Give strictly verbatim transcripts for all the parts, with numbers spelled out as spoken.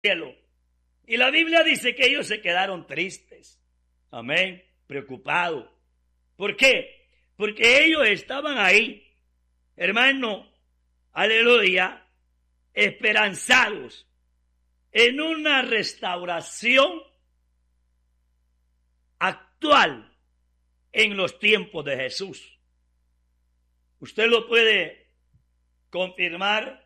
cielo. Y la Biblia dice que ellos se quedaron tristes. Amén. Preocupados. ¿Por qué? Porque ellos estaban ahí, hermano, aleluya, esperanzados en una restauración actual en los tiempos de Jesús. Usted lo puede confirmar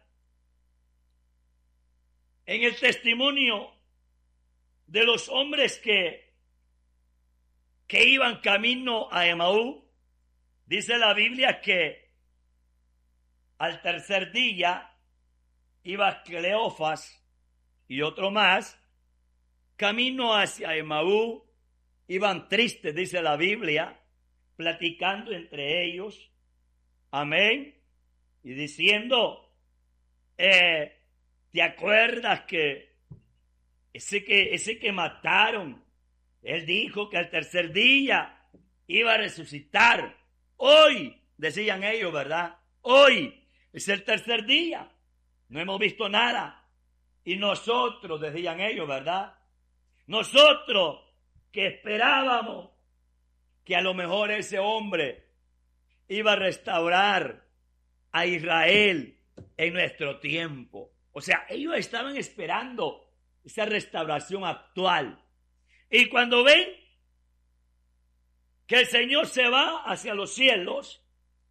en el testimonio de los hombres que, que iban camino a Emaú. Dice la Biblia que al tercer día iba Cleofas y otro más camino hacia Emaú. Iban tristes, dice la Biblia, platicando entre ellos. Amén. Y diciendo, eh, ¿te acuerdas que ese que ese que mataron, él dijo que al tercer día iba a resucitar? Hoy, decían ellos, ¿verdad? Hoy es el tercer día. No hemos visto nada. Y nosotros, decían ellos, ¿verdad? Nosotros que esperábamos que a lo mejor ese hombre iba a restaurar a Israel en nuestro tiempo. O sea, ellos estaban esperando esa restauración actual. Y cuando ven que el Señor se va hacia los cielos,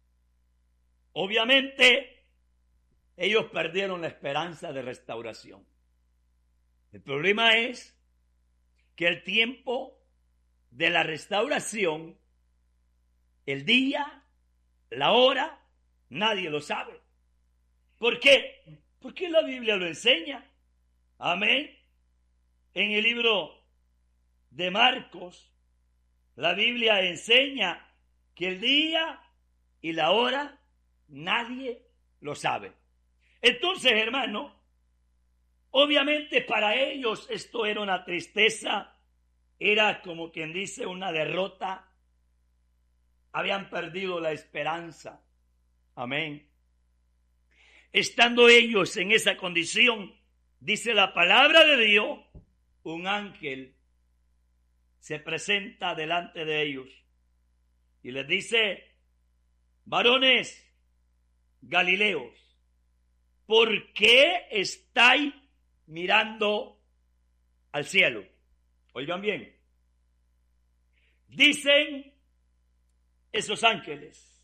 obviamente ellos perdieron la esperanza de restauración. El problema es que el tiempo de la restauración, el día, la hora, nadie lo sabe. ¿Por qué? Porque la Biblia lo enseña. Amén. En el libro de Marcos, la Biblia enseña que el día y la hora nadie lo sabe. Entonces, hermano, obviamente para ellos esto era una tristeza, era como quien dice una derrota. Habían perdido la esperanza. Amén. Estando ellos en esa condición, dice la palabra de Dios, un ángel se presenta delante de ellos y les dice: varones galileos, ¿por qué estáis mirando al cielo? Oigan bien, dicen esos ángeles,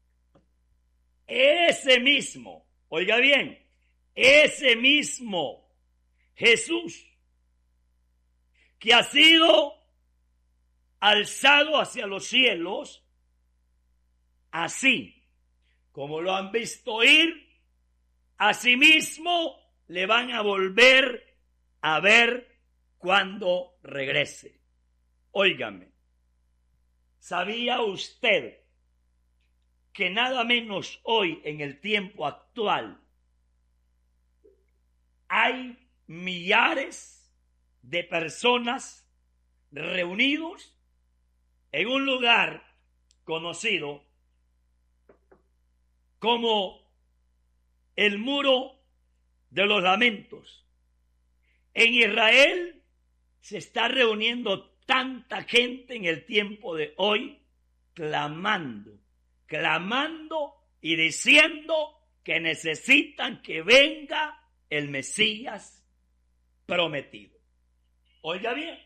ese mismo, oiga bien, ese mismo Jesús que ha sido alzado hacia los cielos, así como lo han visto ir, asimismo le van a volver a ver cuando regrese. Óigame, ¿sabía usted que nada menos hoy en el tiempo actual hay millares de personas reunidos en un lugar conocido como el Muro de los Lamentos? En Israel se está reuniendo tanta gente en el tiempo de hoy, clamando, clamando y diciendo que necesitan que venga el Mesías prometido. Oiga bien,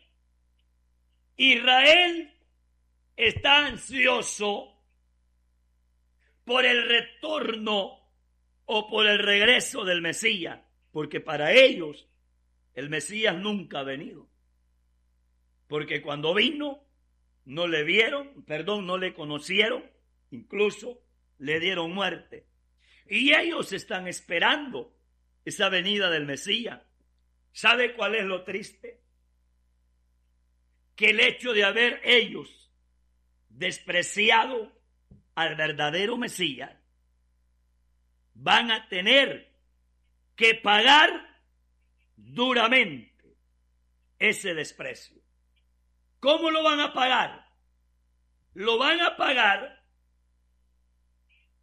Israel está ansioso por el retorno o por el regreso del Mesías, porque para ellos el Mesías nunca ha venido. Porque cuando vino, no le vieron, perdón, no le conocieron, incluso le dieron muerte. Y ellos están esperando esa venida del Mesías. ¿Sabe cuál es lo triste? Que el hecho de haber ellos despreciado al verdadero Mesías, van a tener que pagar duramente ese desprecio. ¿Cómo lo van a pagar? Lo van a pagar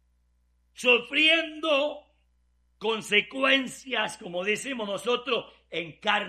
sufriendo consecuencias, como decimos nosotros, en carne